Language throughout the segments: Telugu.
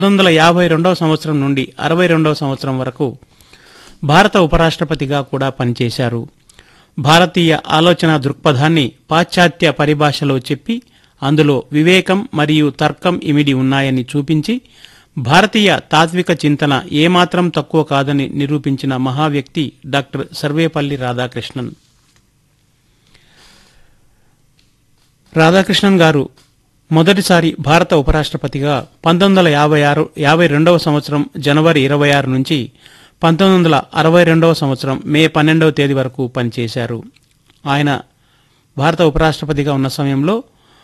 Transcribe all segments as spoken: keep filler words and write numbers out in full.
పంతొమ్మిది వందల యాభై రెండవ సంవత్సరం నుండి అరవై రెండవ సంవత్సరం వరకు భారత ఉపరాష్ట్రపతిగా కూడా పనిచేశారు. భారతీయ ఆలోచన దృక్పథాన్ని పాశ్చాత్య పరిభాషలో చెప్పి అందులో వివేకం మరియు తర్కం ఇమిడి ఉన్నాయని చూపించి భారతీయ తాత్విక చింతన ఏమాత్రం తక్కువ కాదని నిరూపించిన మహావ్యక్తి డాక్టర్ సర్వేపల్లి రాధాకృష్ణన్. రాధాకృష్ణన్ గారు మొదటిసారి భారత ఉపరాష్ట్రపతిగా పంతొమ్మిది వందల యాభై ఆరు యాభై రెండవ సంవత్సరం జనవరి ఇరవై ఆరు నుంచి పంతొమ్మిది వందల అరవై రెండవ సంవత్సరం మే పన్నెండవ తేదీ వరకు పనిచేశారు. ఆయన భారత ఉపరాష్ట్రపతిగా ఉన్న సమయంలో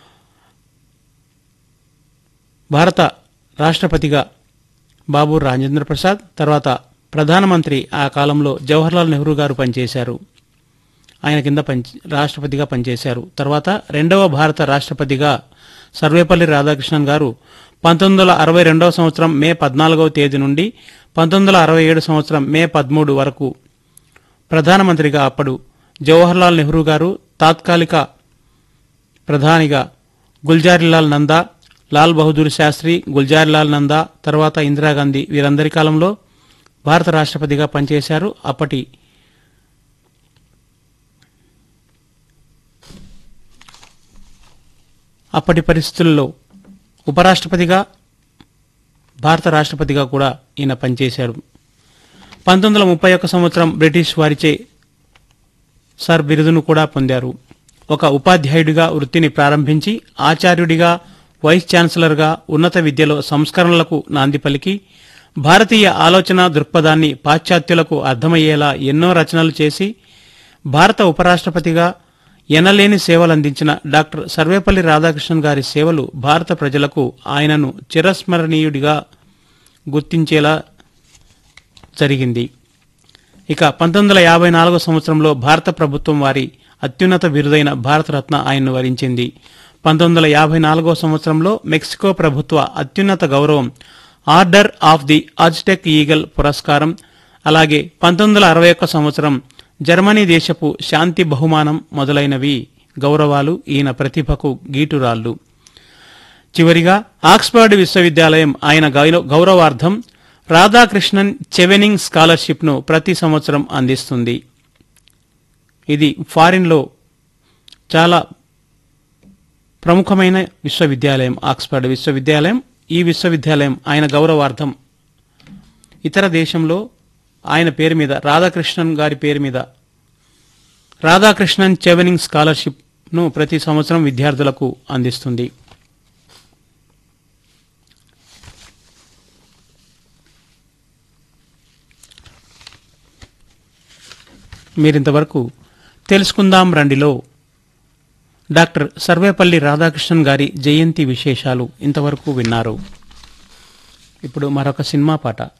భారత రాష్ట్రపతిగా బాబు రాజేంద్ర ప్రసాద్, తర్వాత ప్రధానమంత్రి ఆ కాలంలో జవహర్లాల్ నెహ్రూ గారు పనిచేశారు. ఆయన కింద పని రాష్ట్రపతిగా పనిచేశారు. తర్వాత రెండవ భారత రాష్ట్రపతిగా సర్వేపల్లి రాధాకృష్ణన్ గారు పంతొమ్మిది వందల అరవై రెండవ సంవత్సరం మే పద్నాలుగవ తేదీ నుండి పంతొమ్మిది వందల అరవై ఏడు సంవత్సరం మే పదమూడు వరకు ప్రధానమంత్రిగా అప్పుడు జవహర్లాల్ నెహ్రూ గారు, తాత్కాలిక ప్రధానిగా గుల్జారీలాల్ నందా, లాల్ బహదూర్ శాస్త్రి, గుల్జారీలాల్ నందా, తర్వాత ఇందిరాగాంధీ వీరందరి కాలంలో భారత రాష్ట్రపతిగా పనిచేశారు. అప్పటి అప్పటి పరిస్థితుల్లో ఉపరాష్ట్రపతిగా భారత రాష్ట్రపతిగా కూడా ఈయన పనిచేశారు. పంతొమ్మిది వందల ముప్పై ఒక్క సంవత్సరం బ్రిటిష్ వారిచే సర్ బిరుదును కూడా పొందారు. ఒక ఉపాధ్యాయుడిగా వృత్తిని ప్రారంభించి ఆచార్యుడిగా, వైస్ ఛాన్సలర్గా ఉన్నత విద్యలో సంస్కరణలకు నాంది పలికి భారతీయ ఆలోచన దృక్పథాన్ని పాశ్చాత్యులకు అర్థమయ్యేలా ఎన్నో రచనలు చేసి భారత ఉపరాష్ట్రపతిగా ఎనలేని సేవలందించిన డాక్టర్ సర్వేపల్లి రాధాకృష్ణన్ గారి సేవలు భారత ప్రజలకు ఆయనను చిరస్మరణీయుడిగా గుర్తించేలా జరిగింది. ఇక పంతొమ్మిది వందల యాభై నాలుగో సంవత్సరంలో భారత ప్రభుత్వం వారి అత్యున్నత బిరుదైన భారతరత్న ఆయన్ను వరించింది. పంతొమ్మిది వందల యాభై నాలుగో సంవత్సరంలో మెక్సికో ప్రభుత్వ అత్యున్నత గౌరవం order of the Aztec eagle పురస్కారం, అలాగే పంతొమ్మిది వందల అరవై ఒక్క సంవత్సరం జర్మనీ దేశపు శాంతి బహుమానం మొదలైనవి గౌరవాలు ఈయన ప్రతిభకు గీటురాళ్లు. చివరిగా ఆక్స్ఫర్డ్ విశ్వవిద్యాలయం ఆయన గౌరవార్థం రాధాకృష్ణన్ చెవెనింగ్ స్కాలర్షిప్ ను ప్రతి సంవత్సరం అందిస్తుంది. ఇది ఫారిన్లో చాలా ప్రముఖమైన విశ్వవిద్యాలయం ఆక్స్ఫర్డ్ విశ్వవిద్యాలయం. ఈ విశ్వవిద్యాలయం ఆయన గౌరవార్థం ఇతర దేశంలో ఆయన పేరు మీద రాధాకృష్ణన్ గారి పేరు మీద రాధాకృష్ణన్ చెవెనింగ్ స్కాలర్షిప్ ను ప్రతి సంవత్సరం విద్యార్థులకు అందిస్తుంది. మీరింతవరకు తెలుసుకుందాం రండిలో డాక్టర్ సర్వేపల్లి రాధాకృష్ణన్ గారి జయంతి విశేషాలు ఇంతవరకు విన్నారు. ఇప్పుడు మరొక సినిమా పాట.